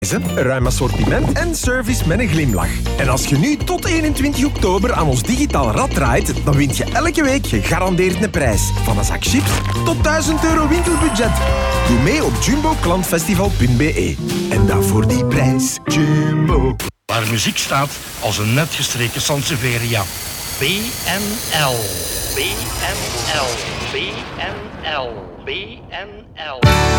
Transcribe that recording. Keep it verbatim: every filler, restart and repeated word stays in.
Een ruim assortiment en service met een glimlach. En als je nu tot eenentwintig oktober aan ons digitaal rad draait, dan wint je elke week gegarandeerd een prijs. Van een zak chips tot duizend euro winkelbudget. Doe mee op jumbo klantfestival punt b e. En dat voor die prijs. Jumbo. Waar muziek staat als een net gestreken Sansevieria. B N L. B N L. B N L. B N L.